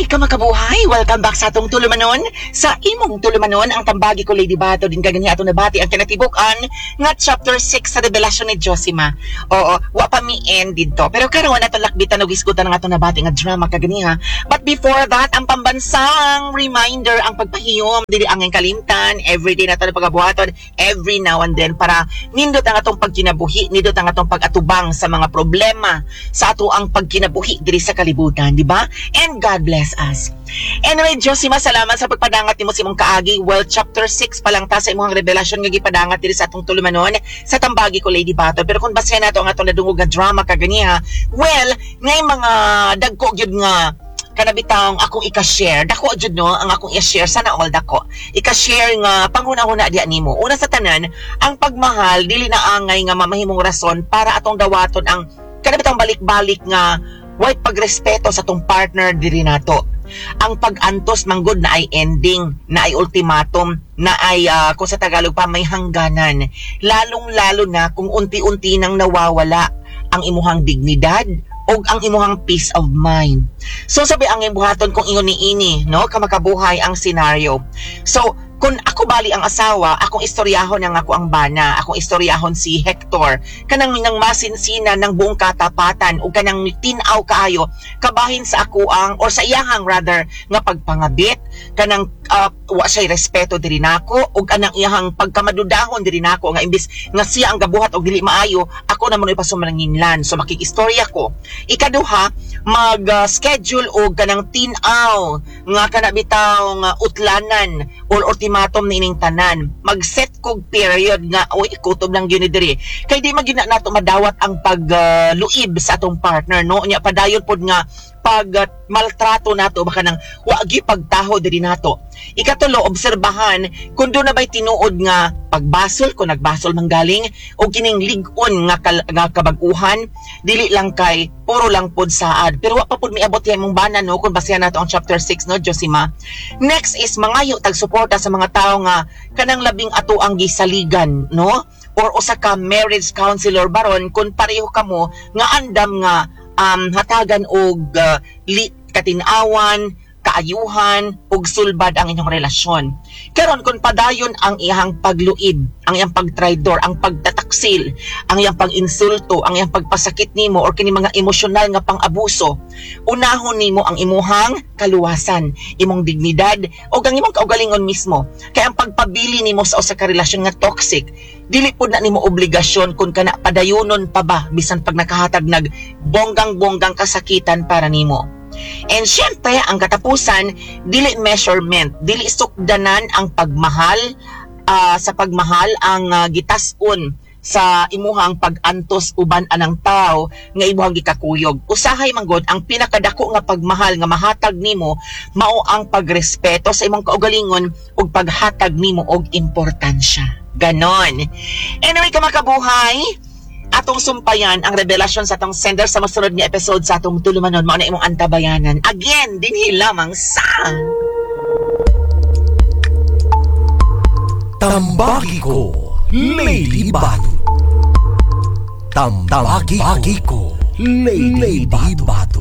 ka makabuhay! Welcome back sa atong tulumanon. Sa imong tulumanon, ang tambagi ko Lady Bato din kagani atong nabati ang kinatibukan nga chapter 6 sa revelasyon ni Josima. Oo, wa pa mi end dito. Pero karon atong lakbitan og isgutan ng atong nabati nga drama kagani ha. But before that, ang pambansang reminder ang pagpahiyom dili ang kalimtan, everyday na atong pagabuhaton, every now and then para nindot ang atong pagkinabuhi, nindot ang atong pag-atubang sa mga problema sa ato ang pagkinabuhi diri sa kalibutan, di ba? And God bless us. Anyway, Josima, salamat sa pagpadangat nimo sa imong kaagi. Well, chapter 6 pa lang ta sa imong revelasyon nga gipadangat diri sa atong tulumanon sa tambagi ko Lady Bato. Pero kung basahin nato ang atong nadungog nga drama kagani ha, well, ngay mga dagko gyud nga kanabitang akong ika-share. Dako jud no ang akong i-share sana all dako. Ika-share nga panghuna-huna diha nimo. Una sa tanan, ang pagmahal dili na angay nga mamahimong rason para atong dawaton ang kanabitang balik-balik nga way pagrespeto sa tong partner diri nato. Ang pag-antos manggod na ay ending, na ay ultimatum, na ay kung sa Tagalog pa may hangganan. Lalong-lalo na kung unti-unti nang nawawala ang imuhang dignidad o ang imuhang peace of mind. So sabi ang ibuhaton kung ingon niini, no, kamakabuhay ang scenario. So kung ako bali ang asawa, akong istoryahon ang ako ang bana, akong istoryahon si Hector, kanang nang masinsina ng buong katapatan o kanang tinaw kaayo, kabahin sa ako ang, or sa iyahang rather, nga pagpangabit, kanang wa siya'y respeto diri nako, o kanang iyahang pagkamadudahon diri nako, nga imbis nga siya ang gabuhat o dili maayo, ako naman ay pasumananginlan. So makikistorya ko. Ikaduha, mag-schedule o kanang tinaw, nga kanabitaw nga utlanan, or ultimatum ni ining tanan, mag-set kog period nga oy kutob lang gyud diri kay di magina nato madawat ang pagluib sa atong partner, no, nya padayon pod nga pag maltrato nato baka nang wagi pagtaho diri nato. Ikatulo, obserbahan kung doon na ba'y tinuod nga pagbasol, kung nagbasol manggaling o kining ligon nga kabag-uhan, dili lang kay puro lang pod saad. Pero wa pa pod miabot yan mong bana, no, kung basehan nato ang chapter 6, no, Josima. Next is mangayo tag-suporta sa mga tao nga kanang labing ato ang gisaligan, no, or usa ka marriage counselor baron kung pareho kamo nga andam nga hatagan og katinawan, kaayuhan, ug sulbad ang inyong relasyon. Karon kung padayon ang iyang pagluib, ang iyang pagtraidor, ang pagtataksil, ang iyang pag-insulto, ang iyang pagpasakit nimo or kini mga emosyonal nga pang-abuso, unahon nimo ang imuhang kaluwasan, imong dignidad o ang imong kaugalingon mismo. Kaya ang pagpabili nimo sa usa ka relasyon nga toxic, dili pud na nimo obligasyon kung kana padayonon pa ba bisan pag nakahatag nag bonggang-bonggang kasakitan para nimo. And syempre, ang katapusan, dili measurement, dili sukdanan ang pagmahal, sa pagmahal ang gitason sa imuhang pag-antos uban anang tao nga imuhang gikakuyog. Usahay manggod ang pinakadako nga pagmahal nga mahatag nimo mao ang pagrespeto sa imong kaugalingon ug paghatag nimo og importansya. Ganon. Anyway, kamakabuhay, atong sumpayan ang revelasyon sa atong sender sa masunod nga episode sa atong tulumanon, mao na imong antabayanan. Again, dinhi lamang sa Tambagi ko, Lady Bato. Tambagi ko, Lady Bato.